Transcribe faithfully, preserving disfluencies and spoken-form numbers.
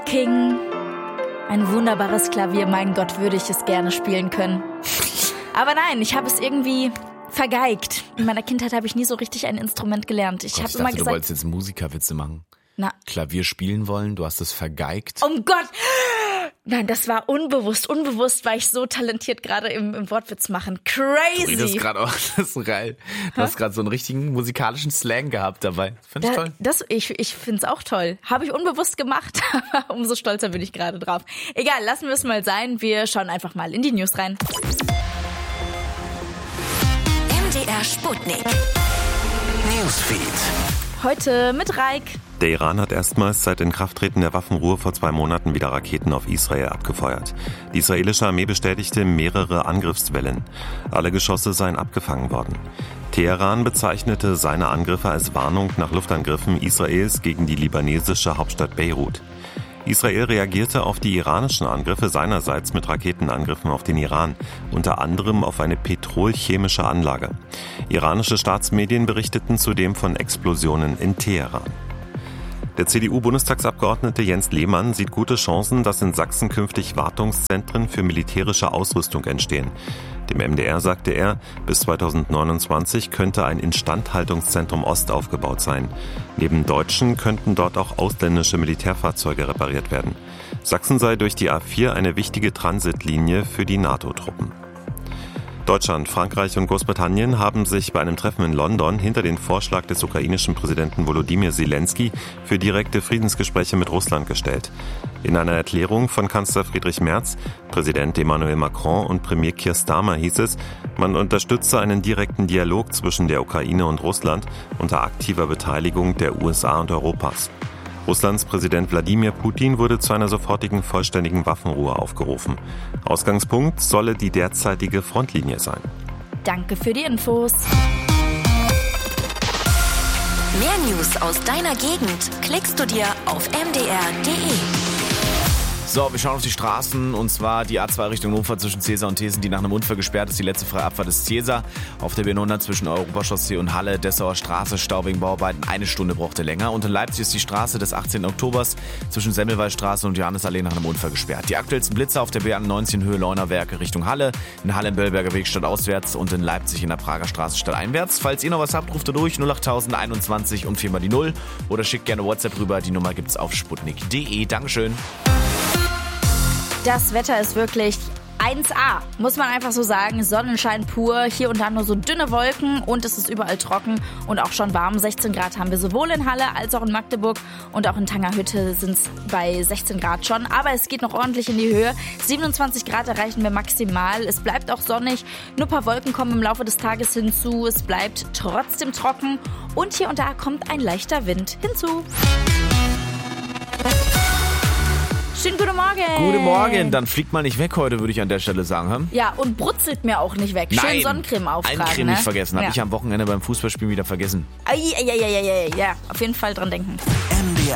King. Ein wunderbares Klavier, mein Gott, würde ich es gerne spielen können. Aber nein, ich habe es irgendwie vergeigt. In meiner Kindheit habe ich nie so richtig ein Instrument gelernt. Ich Gott, habe ich immer dachte, gesagt, du wolltest jetzt Musikerwitze machen. Na, Klavier spielen wollen, du hast es vergeigt. um Gott! Nein, das war unbewusst. Unbewusst war ich so talentiert gerade im, im Wortwitz machen. Crazy! Du redest gerade auch, das ist so geil. Du Hä? hast gerade so einen richtigen musikalischen Slang gehabt dabei. Finde ich Da, toll. das, ich ich finde es auch toll. Habe ich unbewusst gemacht, aber umso stolzer bin ich gerade drauf. Egal, lassen wir es mal sein. Wir schauen einfach mal in die News rein. M D R Sputnik. Newsfeed. Heute mit Raik. Der Iran hat erstmals seit Inkrafttreten der Waffenruhe vor zwei Monaten wieder Raketen auf Israel abgefeuert. Die israelische Armee bestätigte mehrere Angriffswellen. Alle Geschosse seien abgefangen worden. Teheran bezeichnete seine Angriffe als Warnung nach Luftangriffen Israels gegen die libanesische Hauptstadt Beirut. Israel reagierte auf die iranischen Angriffe seinerseits mit Raketenangriffen auf den Iran, unter anderem auf eine petrolchemische Anlage. Iranische Staatsmedien berichteten zudem von Explosionen in Teheran. Der C D U-Bundestagsabgeordnete Jens Lehmann sieht gute Chancen, dass in Sachsen künftig Wartungszentren für militärische Ausrüstung entstehen. Dem M D R sagte er, bis zweitausendneunundzwanzig könnte ein Instandhaltungszentrum Ost aufgebaut sein. Neben deutschen könnten dort auch ausländische Militärfahrzeuge repariert werden. Sachsen sei durch die A vier eine wichtige Transitlinie für die NATO-Truppen. Deutschland, Frankreich und Großbritannien haben sich bei einem Treffen in London hinter den Vorschlag des ukrainischen Präsidenten Volodymyr Zelensky für direkte Friedensgespräche mit Russland gestellt. In einer Erklärung von Kanzler Friedrich Merz, Präsident Emmanuel Macron und Premier Keir Starmer hieß es, man unterstütze einen direkten Dialog zwischen der Ukraine und Russland unter aktiver Beteiligung der U S A und Europas. Russlands Präsident Wladimir Putin wurde zu einer sofortigen vollständigen Waffenruhe aufgerufen. Ausgangspunkt solle die derzeitige Frontlinie sein. Danke für die Infos. Mehr News aus deiner Gegend klickst du dir auf m d r punkt d e. So, wir schauen auf die Straßen, und zwar die A zwei Richtung Hannover zwischen Cäsar und Thesen, die nach einem Unfall gesperrt ist. Die letzte freie Abfahrt ist Cäsar. Auf der B hundert zwischen Europachaussee und Halle, Dessauer Straße, Stau wegen Bauarbeiten. Eine Stunde brauchte länger. Und in Leipzig ist die Straße des achtzehnten Oktobers zwischen Semmelweisstraße und Johannesallee nach einem Unfall gesperrt. Die aktuellsten Blitze auf der B einundneunzig Höhe Leunerwerke Richtung Halle, in Halle im Böllberger Weg stadtauswärts und in Leipzig in der Prager Straße stadteinwärts. Falls ihr noch was habt, ruft ihr durch null acht tausend einundzwanzig und viermal die Null oder schickt gerne WhatsApp rüber. Die Nummer gibt's auf sputnik punkt d e. Dankeschön. Das Wetter ist wirklich eins A, muss man einfach so sagen. Sonnenschein pur, hier und da nur so dünne Wolken und es ist überall trocken und auch schon warm. sechzehn Grad haben wir sowohl in Halle als auch in Magdeburg und auch in Tangerhütte sind es bei sechzehn Grad schon. Aber es geht noch ordentlich in die Höhe. siebenundzwanzig Grad erreichen wir maximal. Es bleibt auch sonnig, nur ein paar Wolken kommen im Laufe des Tages hinzu. Es bleibt trotzdem trocken und hier und da kommt ein leichter Wind hinzu. Schönen guten Morgen. Guten Morgen, dann fliegt mal nicht weg heute, würde ich an der Stelle sagen. Hm? Ja, und brutzelt mir auch nicht weg. Schön Nein, Sonnencreme auftragen. Eincreme ne? nicht vergessen, habe ja. ich am Wochenende beim Fußballspielen wieder vergessen. Ei, ei, ei, ei, ei, ei. Ja, auf jeden Fall dran denken. M D R